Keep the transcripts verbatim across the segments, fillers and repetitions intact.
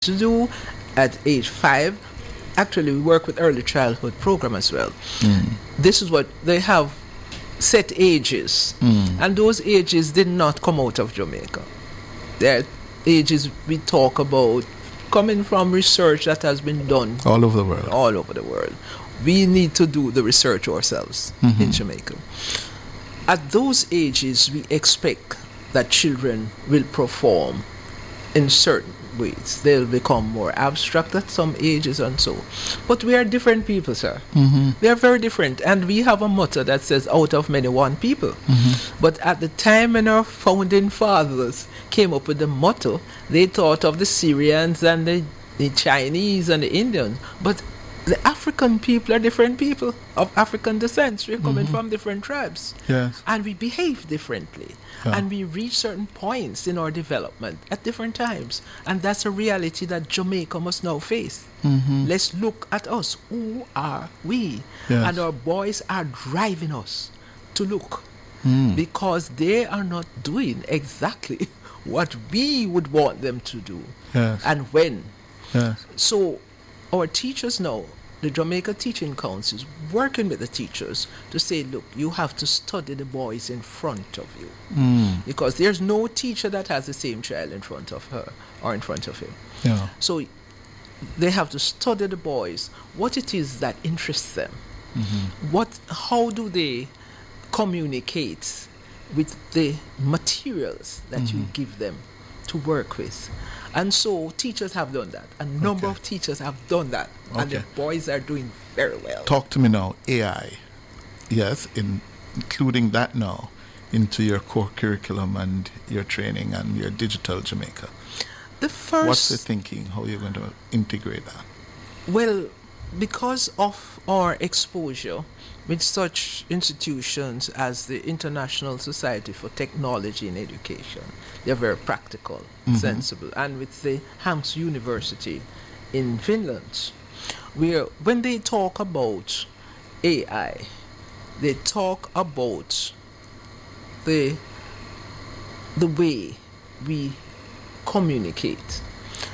to do at age five. Actually, we work with early childhood program as well. Mm. This is what they have set ages, mm. and those ages did not come out of Jamaica. They're ages we talk about coming from research that has been done all over the world. All over the world. We need to do the research ourselves mm-hmm. in Jamaica. At those ages, we expect that children will perform in certain ways. They'll become more abstract at some ages and so. But we are different people, sir. Mm-hmm. We are very different. And we have a motto that says, out of many, one people. Mm-hmm. But at the time when our founding fathers came up with the motto, they thought of the Syrians and the, the Chinese and the Indians. But the African people are different people of African descent. We're coming mm-hmm. from different tribes. Yes. And we behave differently. Yeah. And we reach certain points in our development at different times. And that's a reality that Jamaica must now face. Mm-hmm. Let's look at us. Who are we? Yes. And our boys are driving us to look. Mm. Because they are not doing exactly what we would want them to do. Yes. And when. Yes. So our teachers now, the Jamaica Teaching Council is working with the teachers to say, look, you have to study the boys in front of you. Mm. Because there's no teacher that has the same child in front of her or in front of him. Yeah. So they have to study the boys, what it is that interests them. Mm-hmm. What, how do they communicate with the materials that mm-hmm. you give them to work with. And so teachers have done that. A number okay. of teachers have done that. Okay. And the boys are doing very well. Talk to me now, A I. Yes, in, including that now into your core curriculum and your training and your digital Jamaica. The first... What's the thinking? How are you going to integrate that? Well, because of our exposure with such institutions as the International Society for Technology in Education, they're very practical, mm-hmm. sensible, and with the Hanks University in Finland, where when they talk about A I, they talk about the the way we communicate.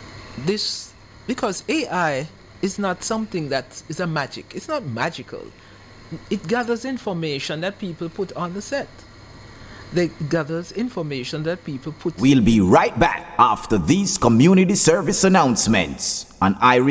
This because A I is not something that is a magic. It's not magical. It gathers information that people put on the set. It gathers information that people put... We'll be right back after these community service announcements on Iris.